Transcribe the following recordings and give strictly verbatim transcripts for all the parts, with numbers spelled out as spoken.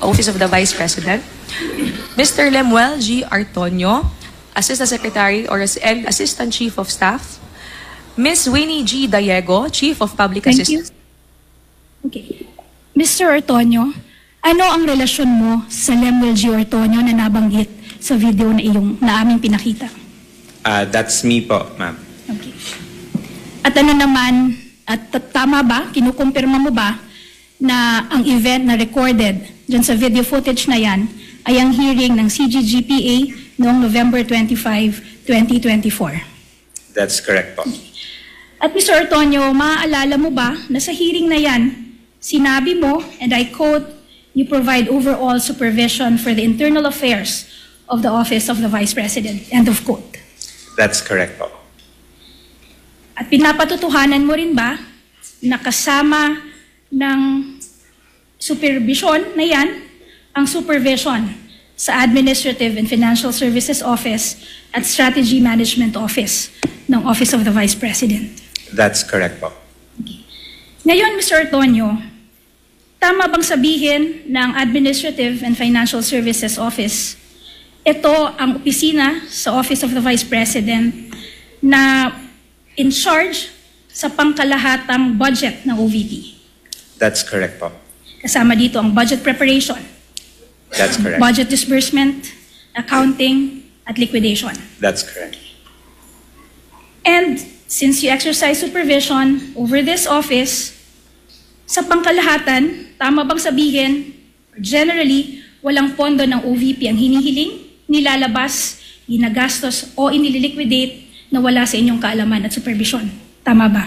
Office of the Vice President. Mister Lemuel G. Artonio, Assistant Secretary or and Assistant Chief of Staff. Miz Winnie G. Diego, Chief of Public Thank Assistance. you. Okay. Mister Artonio, ano ang relasyon mo sa Lemuel G. Artonio na nabanggit sa video na iyong na aming pinakita? Uh, that's me po, ma'am. Okay. At ano naman, at tama ba, kinukumpirma mo ba na ang event na recorded dyan sa video footage na yan ay ang hearing ng C G G P A noong November twenty-fifth, twenty twenty-four? That's correct po. At Mister Artonio, maaalala mo ba na sa hearing na yan, sinabi mo, and I quote, you provide overall supervision for the internal affairs of the Office of the Vice President, end of quote. That's correct po. At pinapatutuhanan mo rin ba na kasama ng supervision na yan, ang supervision sa Administrative and Financial Services Office at Strategy Management Office ng Office of the Vice President? That's correct po. Okay. Ngayon, Mister Artonio, tama bang sabihin ng Administrative and Financial Services Office, ito ang opisina sa Office of the Vice President na in charge sa pangkalahatang budget ng O V P? That's correct po. Kasama dito ang budget preparation, That's correct. budget disbursement, accounting, at liquidation. That's correct. And since you exercise supervision over this office, sa pangkalahatan, tama bang sabihin, generally, walang pondo ng O V P ang hinihiling, nilalabas, ginagastos, o inililiquidate na wala sa inyong kaalaman at supervision? Tama ba?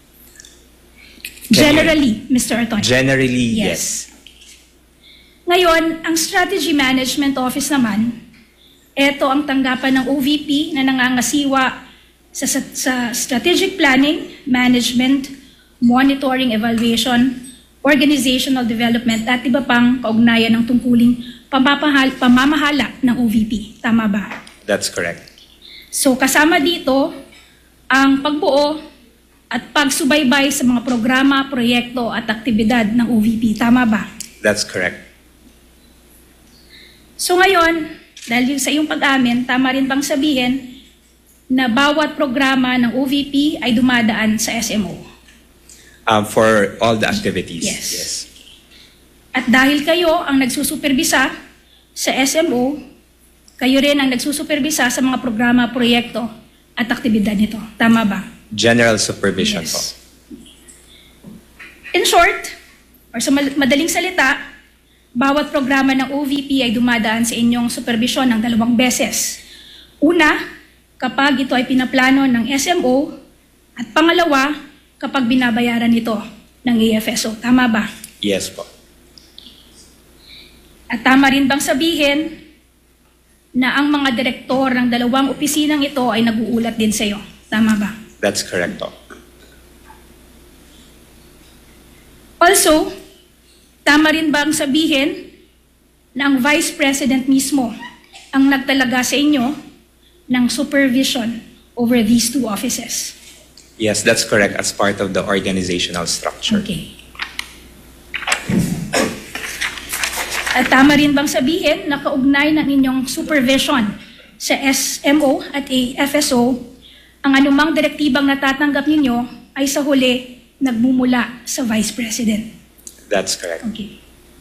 Generally, Mister Artonio. Generally, yes. Yes. Ngayon, ang Strategy Management Office naman, ito ang tanggapan ng O V P na nangangasiwa sa, sa, sa strategic planning, management, monitoring, evaluation, organizational development, at iba pang kaugnayan ng tungkuling pamamahal, pamamahala ng O V P. Tama ba? That's correct. So kasama dito ang pagbuo at pagsubaybay sa mga programa, proyekto at aktibidad ng O V P. Tama ba? That's correct. So ngayon, dahil sa iyong pag-amin, tama rin bang sabihin na bawat programa ng O V P ay dumadaan sa S M O? Um, for all the activities. Yes. Yes. At dahil kayo ang nagsusuperbisa sa S M O, kayo rin ang nagsusuperbisa sa mga programa, proyekto at aktibidad nito. Tama ba? General supervision Yes. po. In short, or sa madaling salita, bawat programa ng O V P ay dumadaan sa inyong supervision ng dalawang beses. Una, kapag ito ay pinaplano ng S M O, at pangalawa, kapag binabayaran ito ng A F S O. Tama ba? Yes po. At tama rin bang sabihin na ang mga direktor ng dalawang opisinang ito ay nag-uulat din sa iyo? Tama ba? That's correct po. Also, tama rin bang sabihin na ang Vice President mismo ang nagtalaga sa inyo ng supervision over these two offices? Yes, that's correct as part of the organizational structure. Okay. At tama rin bang sabihin na kaugnay ng inyong supervision sa S M O at A F S O, ang anumang direktibang natatanggap ninyo ay sa huli nagmumula sa Vice President? That's correct. Okay.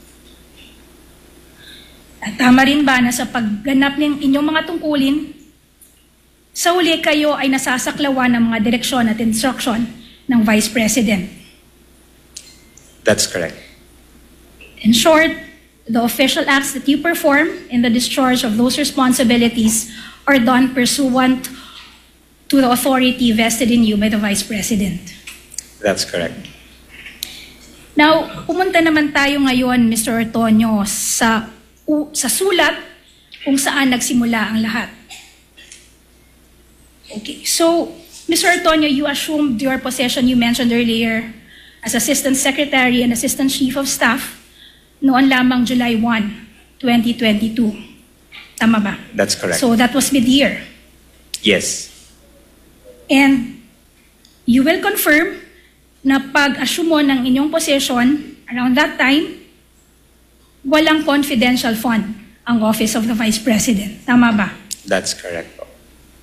At tama rin ba na sa pagganap ng inyong mga tungkulin, sa huli kayo ay nasasaklawan ng mga direksyon at instruction ng Vice President? That's correct. In short, the official acts that you perform in the discharge of those responsibilities are done pursuant to the authority vested in you by the Vice President. That's correct. Now, pumunta naman tayo ngayon, Mister Artonio, sa, u, sa sulat kung saan nagsimula ang lahat. Okay, so, Mister Artonio, you assumed your position you mentioned earlier as Assistant Secretary and Assistant Chief of Staff noon lamang July first, twenty twenty-two. Tama ba? That's correct. So that was mid-year. Yes. And you will confirm na pag-assume mo ng inyong position around that time, walang confidential fund ang Office of the Vice President. Tama ba? That's correct po.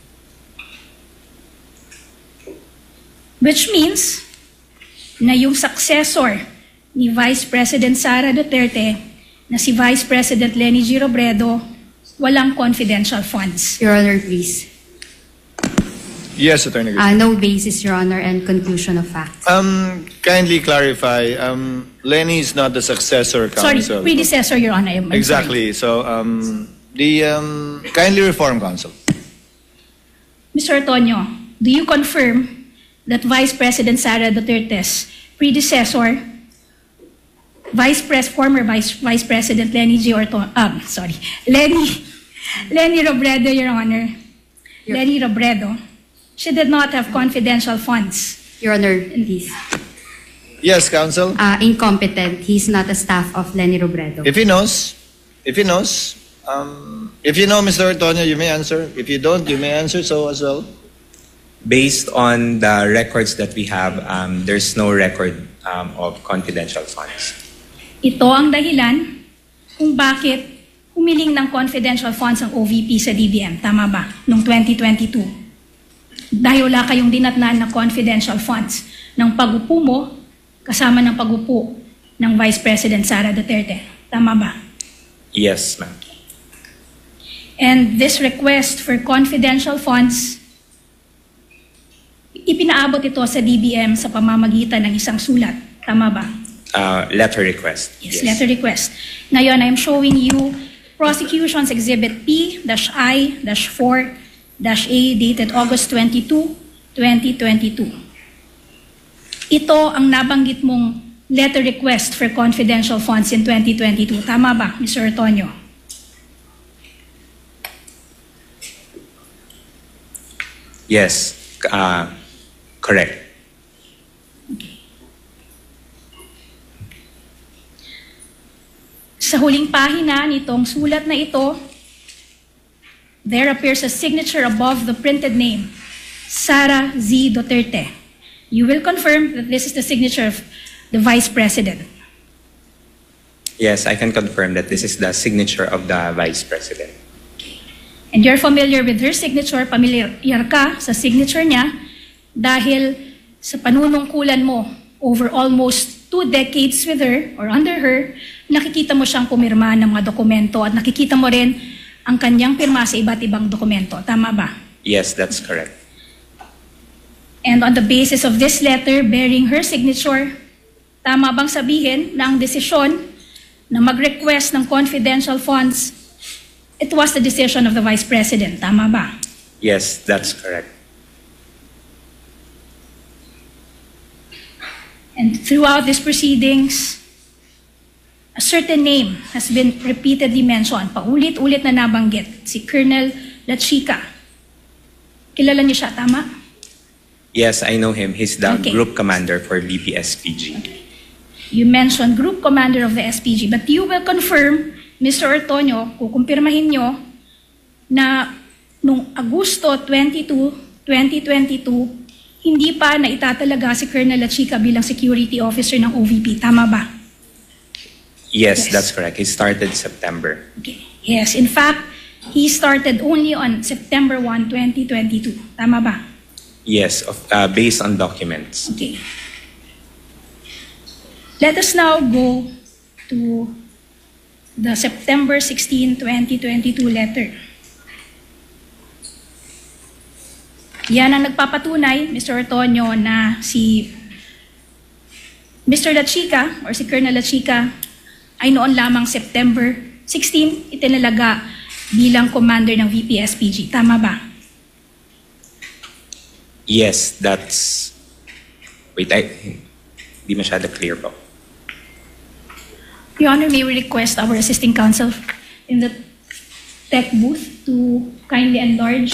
Which means na yung successor ni Vice President Sara Duterte na si Vice President Leni G. Robredo, walang confidential funds. Your Honor, please. Yes, Attorney. Uh, no basis, Your Honor, and conclusion of facts. Um, kindly clarify. Um, Lenny is not the successor Sorry, counsel. predecessor, Your Honor. I'm- I'm Exactly. So, um, the um, kindly reform counsel. sorry. Mister Antonio, do you confirm that Vice President Sara Duterte's predecessor, Vice Pres, former Vice Vice President Leni G. Orton, um, sorry, Leni, Leni Robredo, Your Honor, Your- Leni Robredo, she did not have confidential funds. Your Honor, please. Yes, counsel. Uh, incompetent. He's not a staff of Leni Robredo. If he knows, if he knows, um, if you know, Mister Antonio, you may answer. If you don't, you may answer so as well. Based on the records that we have, um, there's no record um, of confidential funds. Ito ang dahilan kung bakit humiling ng confidential funds ang O V P sa D B M. Tama ba? Noong twenty twenty-two. Dahil wala kayong dinatnan na confidential funds ng pag-upo mo kasama ng pag-upo ng Vice President Sara Duterte. Tama ba? Yes, ma'am. And this request for confidential funds, ipinaabot ito sa D B M sa pamamagitan ng isang sulat. Tama ba? Uh, letter request. Yes, letter request. Ngayon, I'm showing you Prosecution's Exhibit P-I four A dated August twenty-second, twenty twenty-two. Ito ang nabanggit mong letter request for confidential funds in twenty twenty-two. Tama ba, Mister Antonio? Yes, uh, correct. Sa huling pahina nitong sulat na ito, there appears a signature above the printed name, Sara Z. Duterte. You will confirm that this is the signature of the Vice President. Yes, I can confirm that this is the signature of the Vice President. And you're familiar with her signature, familiar ka sa signature niya dahil sa panunungkulan mo over almost two decades with her or under her, nakikita mo siyang pumirma ng mga dokumento at nakikita mo rin ang kanyang pirma sa iba't ibang dokumento. Tama ba? Yes, that's correct. And on the basis of this letter bearing her signature, tama bang sabihin na ang desisyon na mag-request ng confidential funds, it was the decision of the Vice President. Tama ba? Yes, that's correct. And throughout these proceedings, a certain name has been repeatedly mentioned, paulit-ulit na nabanggit, si Colonel Lachica. Kilala niyo siya, tama? Yes, I know him. He's the Okay. group commander for B P S P G. You mentioned group commander of the S P G, but you will confirm, Mister Ortonio, kukumpirmahin nyo na noong Agosto twenty-second, twenty twenty-two, hindi pa na itatalaga si Colonel Lachica bilang security officer ng O V P. Tama ba? Yes, Yes. that's correct. He started September. Okay. Yes, in fact, he started only on September first, twenty twenty-two. Tama ba? Yes, of, uh, based on documents. Okay. Let us now go to the September sixteenth, twenty twenty-two letter. Yan ang nagpapatunay, Mister Ortonio, na si Mister Lachica or si Colonel Lachica ay noon lamang September sixteenth itinalaga bilang commander ng V P S P G. Tama ba? Yes, that's... Wait, I... Di masyado clear po. Your Honor, may we request our assisting counsel in the tech booth to kindly enlarge.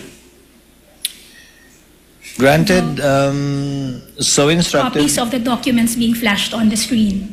Granted, um, so instructed. Copies of the documents being flashed on the screen.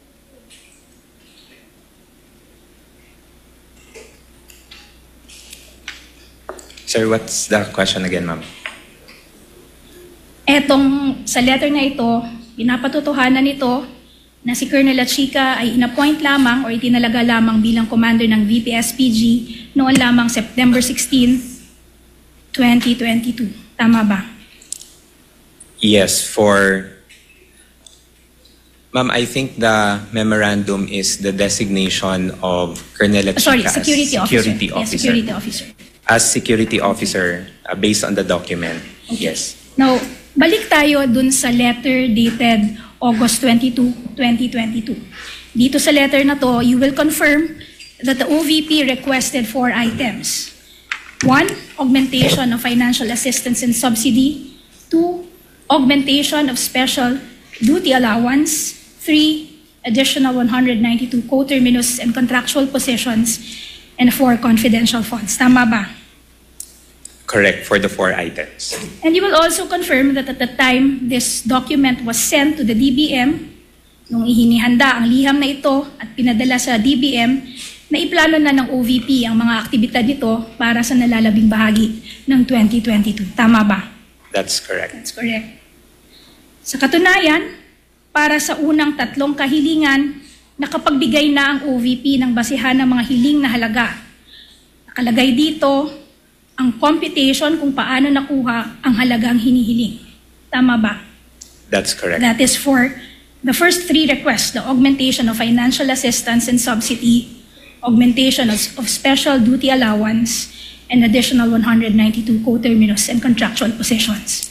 Sir, what's the question again, ma'am? Etong sa letter na ito, pinapatutuhanan nito na si Colonel Lachica ay inappoint lamang or itinalaga lamang bilang commander ng V P S P G noon lamang September sixteenth, twenty twenty-two. Tama ba? Yes, for... Ma'am, I think the memorandum is the designation of Colonel Uh, Sorry, Lachica as security officer. security Yes, officer. security officer. As security officer, uh, based on the document. Yes. Now, balik tayo dun sa letter dated August twenty-second, twenty twenty-two. Dito sa letter na to, you will confirm that the O V P requested four items. One, augmentation of financial assistance and subsidy. Two, augmentation of special duty allowance. Three, additional one hundred ninety-two co-terminus and contractual positions. And four, confidential funds. Tama ba? Correct, for the four items. And you will also confirm that at the time this document was sent to the D B M, nung ihinihanda ang liham na ito at pinadala sa D B M, naiplano na ng O V P ang mga aktibidad nito para sa nalalabing bahagi ng twenty twenty-two. Tama ba? That's correct. That's correct. Sa katunayan, para sa unang tatlong kahilingan, nakapagbigay na ang O V P ng basihan ng mga hiling na halaga. Nakalagay dito ang computation kung paano nakuha ang halagang hinihiling. Tama ba? That's correct. That is for the first three requests, the augmentation of financial assistance and subsidy, augmentation of, of special duty allowance, and additional one hundred ninety-two co-terminus and contractual positions.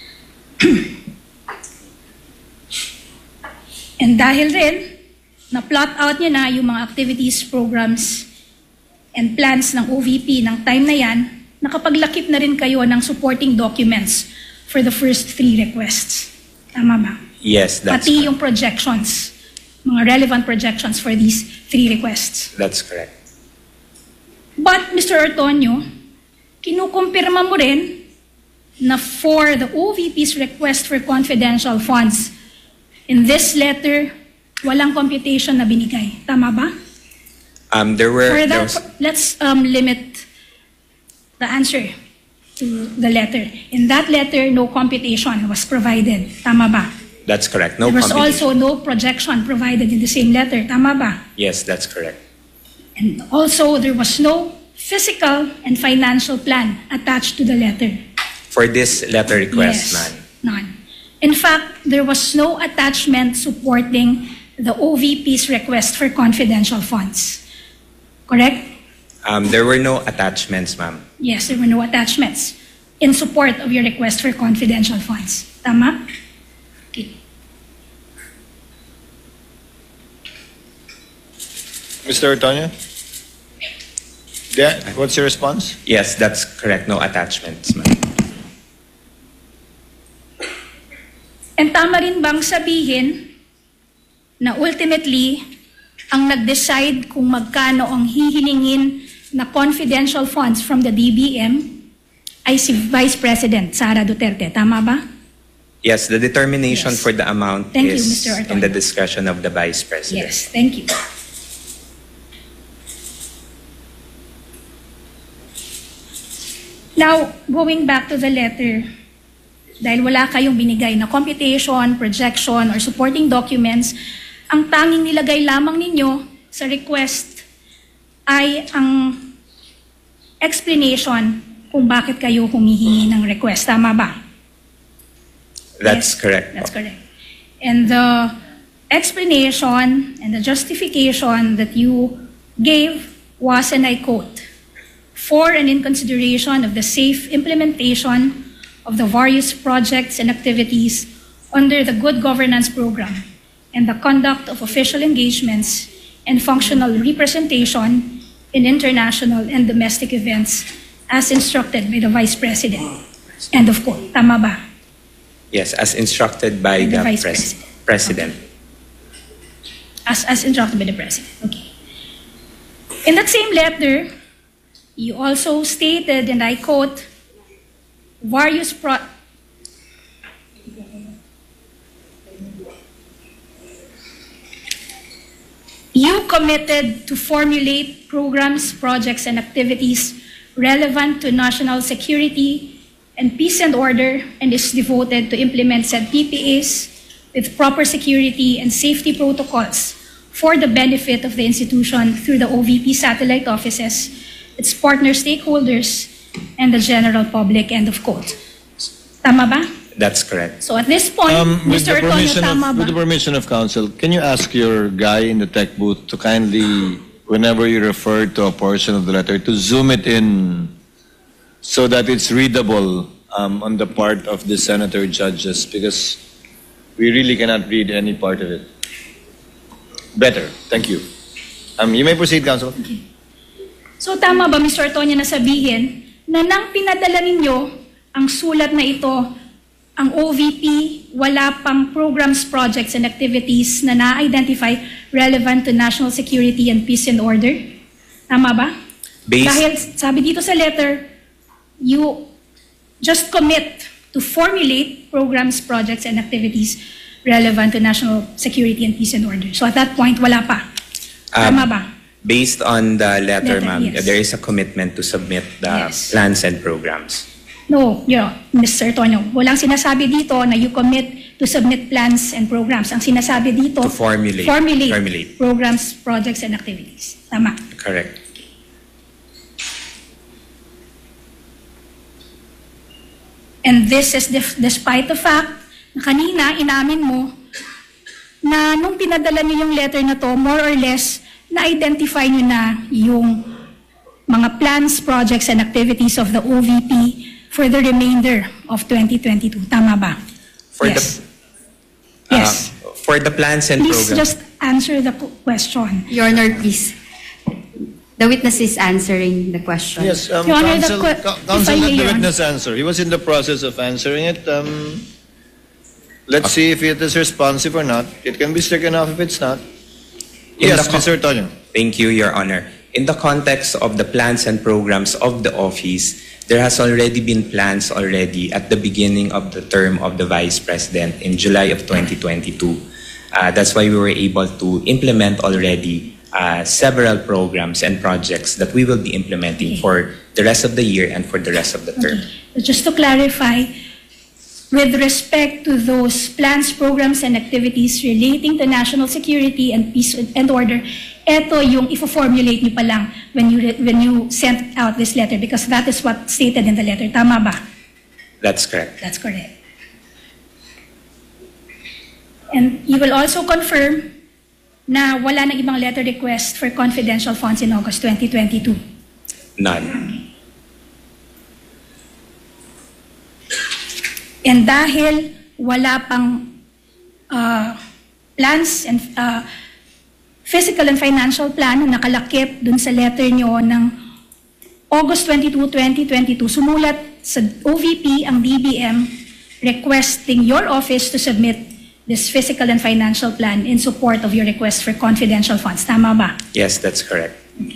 And dahil rin, na-plot out niya na yung mga activities, programs, and plans ng O V P ng time na yan, nakapaglakip na rin kayo ng supporting documents for the first three requests. Tama ba? Yes, that's Pati correct. yung projections, mga relevant projections for these three requests. That's correct. But, Mister Ortonio, kinukumpirma mo rin na for the O V P's request for confidential funds, in this letter, walang computation na binigay. Tama ba? Um, there were... For there that, was- let's um, limit the answer to the letter. In that letter, no computation was provided. Tama ba? that's correct. No There was computation. also no projection provided in the same letter. Tama ba? Yes, that's correct. And also, there was no physical and financial plan attached to the letter. For this letter request, Yes, none. none. In fact, there was no attachment supporting the O V P's request for confidential funds. Correct? Um, there were no attachments, ma'am. Yes, there were no attachments in support of your request for confidential funds. Tama? Okay. Mister Ortonio? Yeah, what's your response? Yes, that's correct. No attachments, ma'am. And tama rin bang sabihin na ultimately, ang nag-decide kung magkano ang hihilingin na confidential funds from the D B M ay si Vice President Sara Duterte. Tama ba? Yes, the determination Yes. for the amount Thank you, is Mister Ortonio. in the discretion of the Vice President. Yes, thank you. Now, going back to the letter, dahil wala kayong binigay na computation, projection, or supporting documents, ang tanging nilagay lamang ninyo sa request ay ang explanation kung bakit kayo humihingi ng request. Tama ba? That's Yes, correct. That's correct. And the explanation and the justification that you gave was, and I quote, for and in consideration of the safe implementation of the various projects and activities under the Good Governance Program and the conduct of official engagements and functional representation in international and domestic events as instructed by the Vice President. End of quote. Tama ba? Yes, as instructed by And the the, Vice pres- President. President. As, as instructed by the President. Okay. In that same letter, you also stated, and I quote, various pro... You committed to formulate programs, projects, and activities relevant to national security and peace and order, and is devoted to implement said P P As with proper security and safety protocols for the benefit of the institution through the O V P satellite offices, its partner stakeholders, and the general public, end of quote. Tama ba? That's correct. So at this point, Um, with, Mister the Artonio, permission tama of, with the ba? permission of council, can you ask your guy in the tech booth to kindly, whenever you refer to a portion of the letter, to zoom it in so that it's readable um, on the part of the senator judges, because we really cannot read any part of it. Better. Thank you. Um, you may proceed, council. So tama ba, Mister Artonio, na sabihin na nang pinadala ninyo ang sulat na ito, ang O V P, wala pang programs, projects, and activities na na-identify relevant to national security and peace and order? Tama ba? Based- Dahil sabi dito sa letter, you just commit to formulate programs, projects, and activities relevant to national security and peace and order. So at that point, wala pa. Tama Um, ba? Based on the letter, Letter, ma'am, yes. there is a commitment to submit the Yes. plans and programs. No, you know, Mister Artonio, walang sinasabi dito na you commit to submit plans and programs. Ang sinasabi dito, To formulate. formulate, Formulate. programs, projects, and activities. Tama. Correct. And this is def- despite the fact na kanina inamin mo na nung pinadala niyo yung letter na to, more or less, na-identify niyo na yung mga plans, projects, and activities of the O V P for the remainder of twenty twenty-two. Tama ba? For Yes. the uh, Yes. for the plans and Please programs. just answer the q- question. Your Honor, please. The witness is answering the question. Yes, um, Your Honor, the council, que- co- if council I let may, the Your witness answer. He was in the process of answering it. Um, let's see if it is responsive or not. It can be stricken off if it's not. In Yes, the co- Mister Antonio. Thank you, Your Honor. In the context of the plans and programs of the office, there has already been plans already at the beginning of the term of the Vice President in July of twenty twenty-two. Uh, that's why we were able to implement already uh, several programs and projects that we will be implementing for the rest of the year and for the rest of the term. So just to clarify, with respect to those plans, programs, and activities relating to national security and peace and order, eto yung ifo-formulate niyo pa lang when you, re- when you sent out this letter, because that is what stated in the letter. Tama ba? That's correct. That's correct. And you will also confirm na wala nang ibang letter request for confidential funds in August twenty twenty-two. None. And dahil wala pang uh, plans and uh, physical and financial plan na nakalakip dun sa letter nyo ng August twenty-second, twenty twenty-two, sumulat sa O V P ang D B M requesting your office to submit this physical and financial plan in support of your request for confidential funds. Tama ba? Yes, that's correct.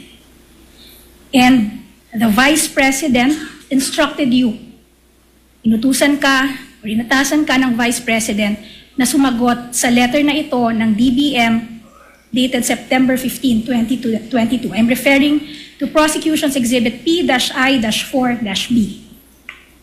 And the Vice President instructed you, inutusan ka o inatasan ka ng Vice President na sumagot sa letter na ito ng D B M dated September fifteenth, twenty twenty-two. I'm referring to Prosecution's Exhibit P I four B.